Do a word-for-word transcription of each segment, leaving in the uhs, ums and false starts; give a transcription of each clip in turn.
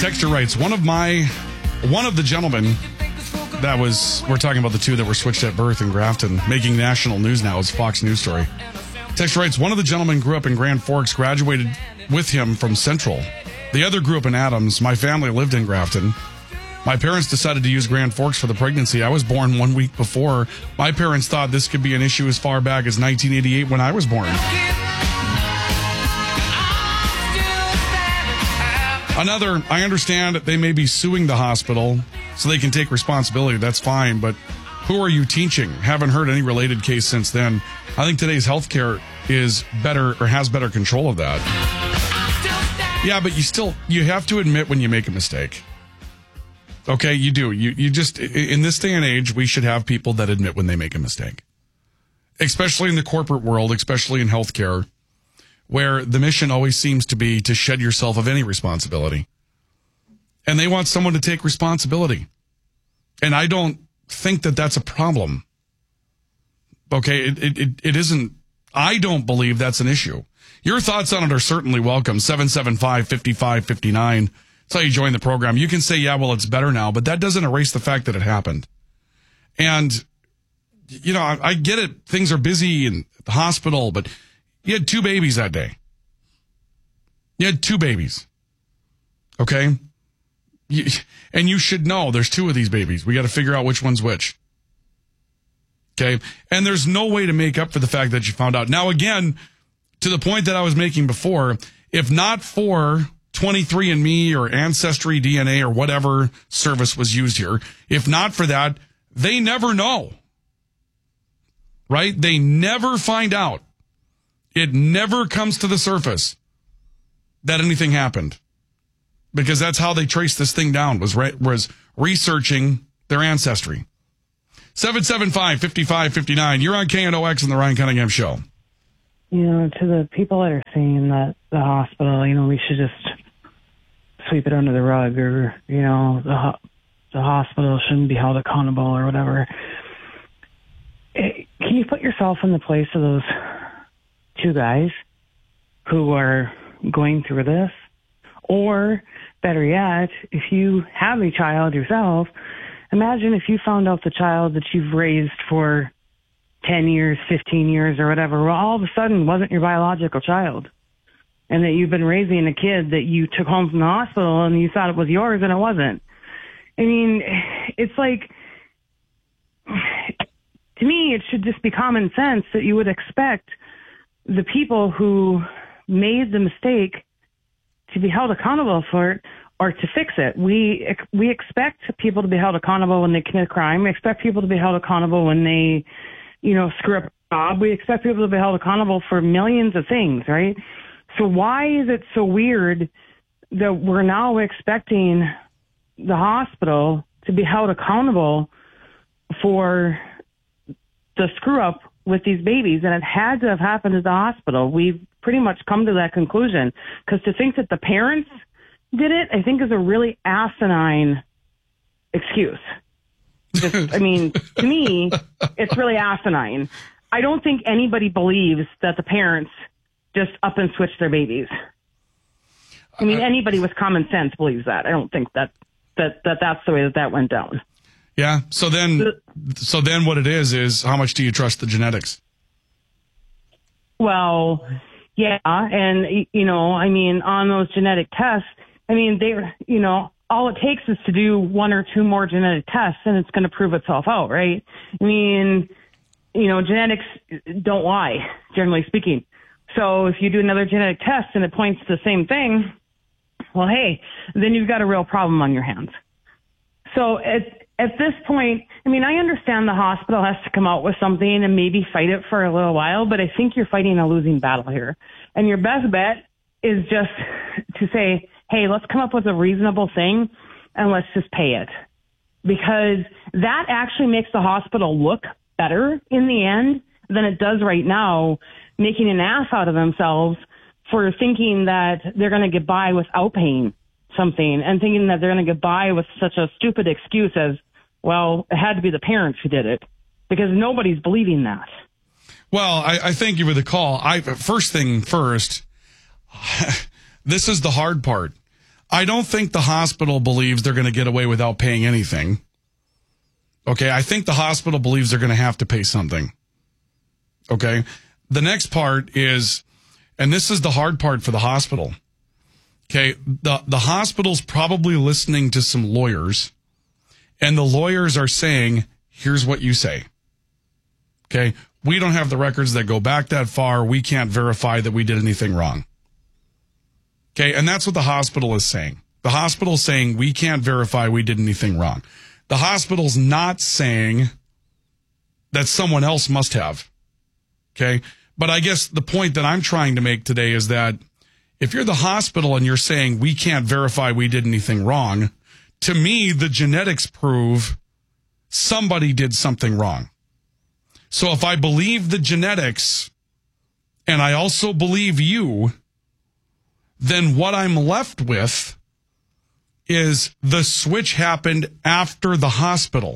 Texter writes, one of my, one of the gentlemen that was, we're talking about the two that were switched at birth in Grafton, making national news now, is Fox News story. Texter writes, one of the gentlemen grew up in Grand Forks, graduated with him from Central. The other grew up in Adams. My family lived in Grafton. My parents decided to use Grand Forks for the pregnancy. I was born one week before. My parents thought this could be an issue as far back as nineteen eighty-eight when I was born. Another, I understand that they may be suing the hospital so they can take responsibility. That's fine, but who are you teaching? Haven't heard any related case since then. I think today's healthcare is better or has better control of that. Yeah, but you still, you have to admit when you make a mistake. Okay, you do. You you just, in this day and age, we should have people that admit when they make a mistake. Especially in the corporate world, especially in healthcare, where the mission always seems to be to shed yourself of any responsibility. And they want someone to take responsibility. And I don't think that that's a problem. Okay, it it it isn't, I don't believe that's an issue. Your thoughts on it are certainly welcome. seven seven five, five five five nine. That's how you join the program. You can say, yeah, well, it's better now, but that doesn't erase the fact that it happened. And, you know, I, I get it. Things are busy in the hospital, but you had two babies that day. You had two babies. Okay? You, and you should know there's two of these babies. We got to figure out which one's which. Okay? And there's no way to make up for the fact that you found out. Now, again, to the point that I was making before, if not for twenty-three and me or Ancestry D N A or whatever service was used here, if not for that, they never know. Right? They never find out. It never comes to the surface that anything happened. Because that's how they traced this thing down, was re- was researching their ancestry. seven seven five, five five five nine. You're on K N O X and the Ryan Cunningham Show. You know, to the people that are saying that the hospital, you know, we should just sweep it under the rug, or, you know, the, ho- the hospital shouldn't be held accountable or whatever. It, can you put yourself in the place of those two guys who are going through this? Or, better yet, if you have a child yourself, imagine if you found out the child that you've raised for ten years, fifteen years, or whatever, well, all of a sudden wasn't your biological child. And that you've been raising a kid that you took home from the hospital and you thought it was yours and it wasn't. I mean, it's like, to me, it should just be common sense that you would expect the people who made the mistake to be held accountable for it or to fix it. We we expect people to be held accountable when they commit a crime. We expect people to be held accountable when they, you know, screw up a job. We expect people to be held accountable for millions of things, right? So why is it so weird that we're now expecting the hospital to be held accountable for the screw up with these babies? And it had to have happened at the hospital. We've pretty much come to that conclusion, because to think that the parents did it, I think, is a really asinine excuse. Just, I mean, to me, it's really asinine. I don't think anybody believes that the parents just up and switch their babies. I mean, uh, anybody with common sense believes that. I don't think that, that, that that's the way that that went down. Yeah. So then, the, so then what it is, is how much do you trust the genetics? Well, yeah. And, you know, I mean, on those genetic tests, I mean, they, you know, all it takes is to do one or two more genetic tests and it's going to prove itself out, right? I mean, you know, genetics don't lie, generally speaking. So if you do another genetic test and it points to the same thing, well, hey, then you've got a real problem on your hands. So at, at this point, I mean, I understand the hospital has to come out with something and maybe fight it for a little while, but I think you're fighting a losing battle here. And your best bet is just to say, hey, let's come up with a reasonable thing and let's just pay it. Because that actually makes the hospital look better in the end than it does right now, making an ass out of themselves for thinking that they're going to get by without paying something and thinking that they're going to get by with such a stupid excuse as, well, it had to be the parents who did it, because nobody's believing that. Well, I, I thank you for the call. I first thing first, this is the hard part. I don't think the hospital believes they're going to get away without paying anything. Okay, I think the hospital believes they're going to have to pay something. Okay, the next part is, and this is the hard part for the hospital. Okay, the, the hospital's probably listening to some lawyers, and the lawyers are saying, here's what you say. Okay, we don't have the records that go back that far. We can't verify that we did anything wrong. Okay, and that's what the hospital is saying. The hospital is saying we can't verify we did anything wrong. The hospital's not saying that someone else must have. Okay, but I guess the point that I'm trying to make today is that if you're the hospital and you're saying we can't verify we did anything wrong, to me, the genetics prove somebody did something wrong. So if I believe the genetics and I also believe you, then what I'm left with is the switch happened after the hospital.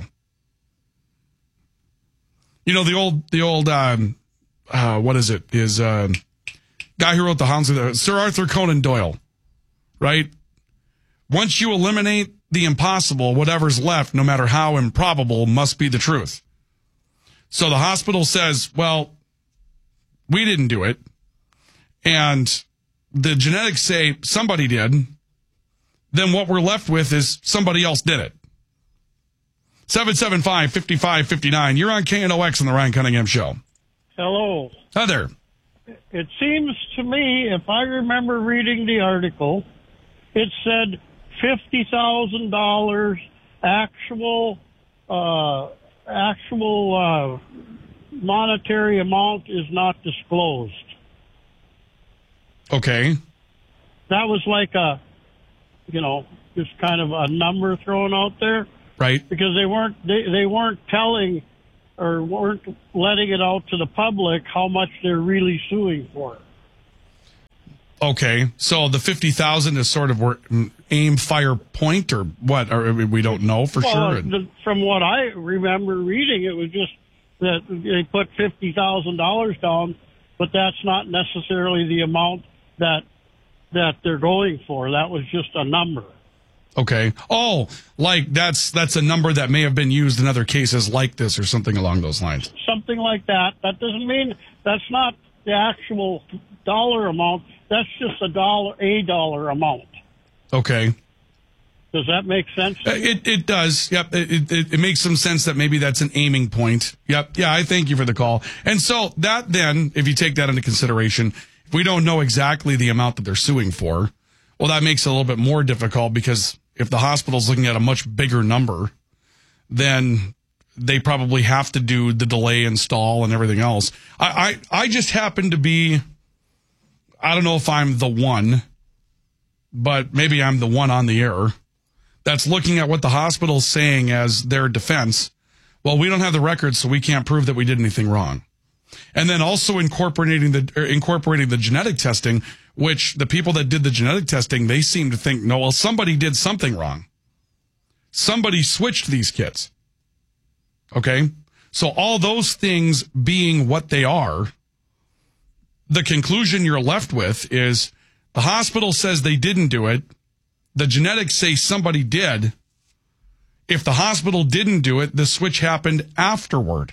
You know, the old, the old, um, uh, what is it? Is uh, guy who wrote the Hounds of the, Sir Arthur Conan Doyle, right? Once you eliminate the impossible, whatever's left, no matter how improbable, must be the truth. So the hospital says, well, we didn't do it. And the genetics say somebody did. Then what we're left with is somebody else did it. seven seven five, five five five nine. You're on K N O X on the Ryan Cunningham Show. Hello. Hi there. It seems to me, if I remember reading the article, it said fifty thousand dollars actual, uh, actual uh, monetary amount is not disclosed. Okay. That was like a, you know, just kind of a number thrown out there. Right. Because they weren't they, they weren't telling or weren't letting it out to the public how much they're really suing for. Okay, so the fifty thousand is sort of where aim, fire, point, or what? Or we don't know for well, sure. The, from what I remember reading, it was just that they put fifty thousand dollars down, but that's not necessarily the amount that that they're going for. That was just a number. Okay. Oh, like that's that's a number that may have been used in other cases like this or something along those lines. Something like that. That doesn't mean that's not the actual dollar amount. That's just a dollar, a dollar amount. Okay. Does that make sense? It it does. Yep. It, it it makes some sense that maybe that's an aiming point. Yep. Yeah. I thank you for the call. And so that then, if you take that into consideration, if we don't know exactly the amount that they're suing for, well, that makes it a little bit more difficult because if the hospital's looking at a much bigger number, then they probably have to do the delay install and everything else. I, I, I just happen to be, I don't know if I'm the one, but maybe I'm the one on the air that's looking at what the hospital's saying as their defense. Well, we don't have the records, so we can't prove that we did anything wrong. And then also incorporating the er, incorporating the genetic testing, which the people that did the genetic testing, they seem to think, no, well, somebody did something wrong. Somebody switched these kids. Okay? So all those things being what they are, the conclusion you're left with is the hospital says they didn't do it. The genetics say somebody did. If the hospital didn't do it, the switch happened afterward.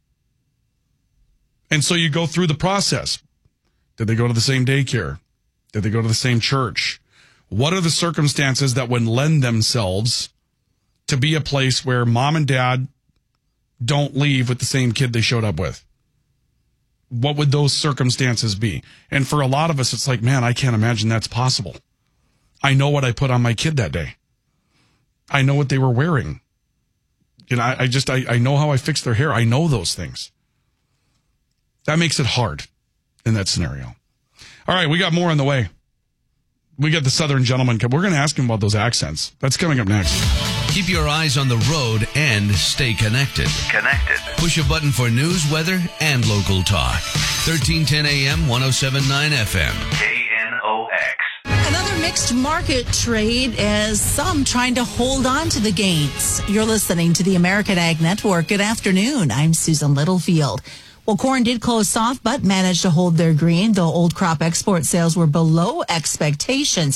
And so you go through the process. Did they go to the same daycare? Did they go to the same church? What are the circumstances that would lend themselves to be a place where mom and dad don't leave with the same kid they showed up with? What would those circumstances be? And for a lot of us, it's like, man, I can't imagine that's possible. I know what I put on my kid that day. I know what they were wearing. You know, I, I just, I, I know how I fixed their hair. I know those things. That makes it hard in that scenario. All right, we got more on the way. We got the Southern gentleman. We're going to ask him about those accents. That's coming up next. Keep your eyes on the road and stay connected. Connected. Push a button for news, weather, and local talk. thirteen ten A M, one oh seven point nine F M. K N O X. Another mixed market trade as some trying to hold on to the gains. You're listening to the American Ag Network. Good afternoon. I'm Susan Littlefield. Well, corn did close soft, but managed to hold their green, though old crop export sales were below expectations.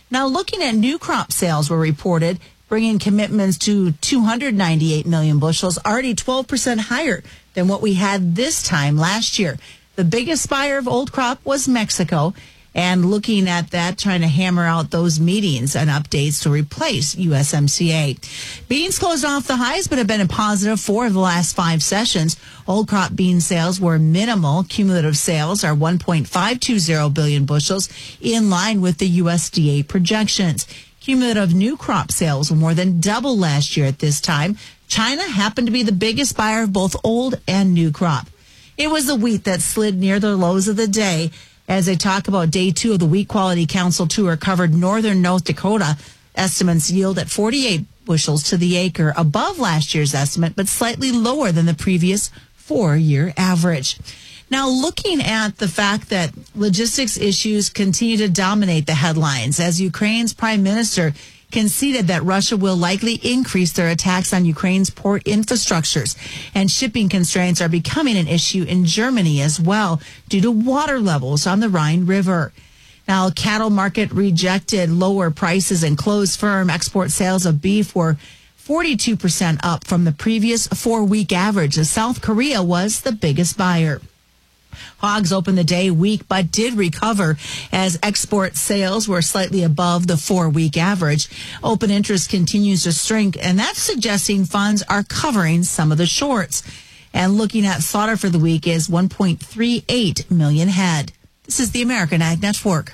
Now, looking at new crop sales were reported, bringing commitments to two hundred ninety-eight million bushels, already twelve percent higher than what we had this time last year. The biggest buyer of old crop was Mexico. And looking at that, trying to hammer out those meetings and updates to replace U S M C A. Beans closed off the highs, but have been a positive four of the last five sessions. Old crop bean sales were minimal. Cumulative sales are one point five two zero billion bushels, in line with the U S D A projections. Cumulative new crop sales were more than double last year at this time. China happened to be the biggest buyer of both old and new crop. It was the wheat that slid near the lows of the day. As they talk about day two of the Wheat Quality Council tour covered northern North Dakota, estimates yield at forty-eight bushels to the acre, above last year's estimate, but slightly lower than the previous four-year average. Now, looking at the fact that logistics issues continue to dominate the headlines, as Ukraine's prime minister conceded that Russia will likely increase their attacks on Ukraine's port infrastructures, and shipping constraints are becoming an issue in Germany as well due to water levels on the Rhine River. Now, cattle market rejected lower prices and closed firm. Export sales of beef were forty-two percent up from the previous four-week average, as South Korea was the biggest buyer. Hogs opened the day weak, but did recover as export sales were slightly above the four-week average. Open interest continues to shrink, and that's suggesting funds are covering some of the shorts. And looking at slaughter for the week is one point three eight million head. This is the American Ag Network.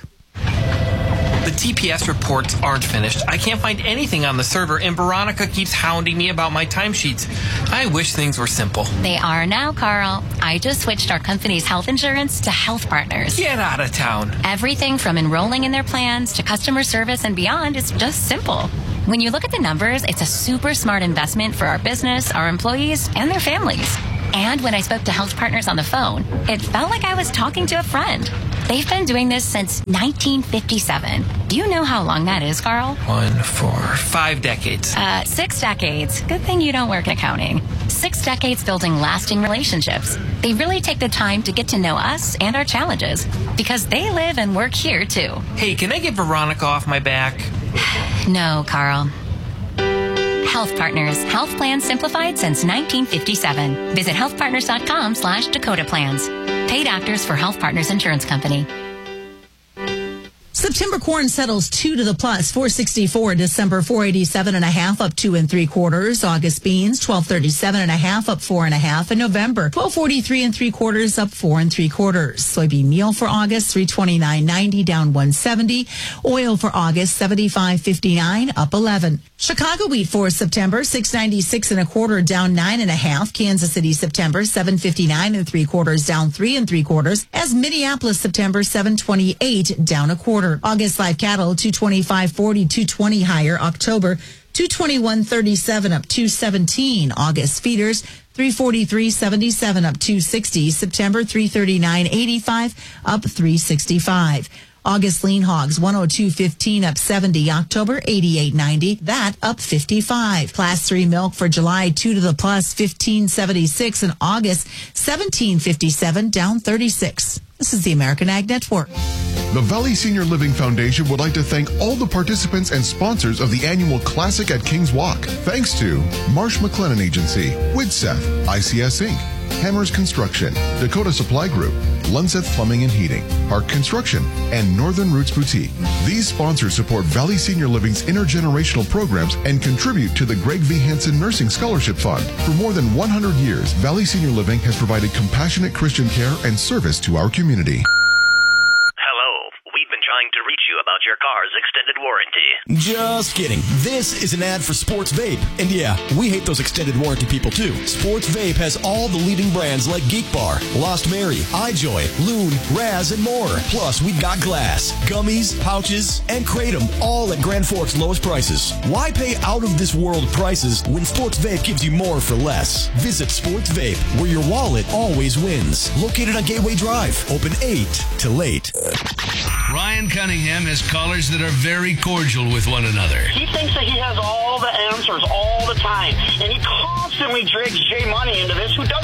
The T P S reports aren't finished. I can't find anything on the server, and Veronica keeps hounding me about my timesheets. I wish things were simple. They are now, Carl. I just switched our company's health insurance to Health Partners. Get out of town. Everything from enrolling in their plans to customer service and beyond is just simple. When you look at the numbers, it's a super smart investment for our business, our employees, and their families. And when I spoke to Health Partners on the phone, it felt like I was talking to a friend. They've been doing this since nineteen fifty-seven. Do you know how long that is, Carl? One, four, five decades. Uh, six decades. Good thing you don't work in accounting. Six decades building lasting relationships. They really take the time to get to know us and our challenges because they live and work here, too. Hey, can I get Veronica off my back? No, Carl. Health Partners. Health plans simplified since nineteen fifty-seven. Visit healthpartners.com slash Dakota Plans. Paid actors for Health Partners Insurance Company. September corn settles two to the plus, four sixty-four. December four eighty-seven and a half, up two and three quarters. August beans twelve thirty-seven and a half, up four and a half. And November twelve forty-three and three quarters, up four and three quarters. Soybean meal for August three twenty-nine ninety, down one seventy. Oil for August seventy-five fifty-nine, up eleven. Chicago wheat for September six ninety-six and a quarter, down nine and a half. Kansas City September seven fifty-nine and three quarters, down three and three quarters. As Minneapolis September seven twenty-eight, down a quarter. August live cattle two twenty-five forty, two twenty higher. October two twenty-one thirty-seven, up two seventeen. August feeders three forty-three seventy-seven, up two sixty. September three thirty-nine eighty-five, up three sixty-five. August lean hogs one oh two fifteen, up seventy. October eighty-eight ninety, that up fifty-five. Class three milk for July two to the plus fifteen seventy-six, and August seventeen fifty-seven, down thirty-six. This is the American Ag Network. The Valley Senior Living Foundation would like to thank all the participants and sponsors of the annual Classic at Kings Walk. Thanks to Marsh McLennan Agency, Widseth, I C S Incorporated, Hammers Construction, Dakota Supply Group, Lunseth Plumbing and Heating, Park Construction, and Northern Roots Boutique. These sponsors support Valley Senior Living's intergenerational programs and contribute to the Greg V. Hansen Nursing Scholarship Fund. For more than one hundred years, Valley Senior Living has provided compassionate Christian care and service to our community. To reach you about your car's extended warranty. Just kidding. This is an ad for Sports Vape. And yeah, we hate those extended warranty people too. Sports Vape has all the leading brands like Geek Bar, Lost Mary, iJoy, Loon, Raz, and more. Plus, we've got glass, gummies, pouches, and Kratom, all at Grand Forks' lowest prices. Why pay out-of-this-world prices when Sports Vape gives you more for less? Visit Sports Vape, where your wallet always wins. Located on Gateway Drive. Open eight to late. Ryan Cunningham has callers that are very cordial with one another. He thinks that he has all the answers all the time, and he constantly drags Jay Money into this, who doesn't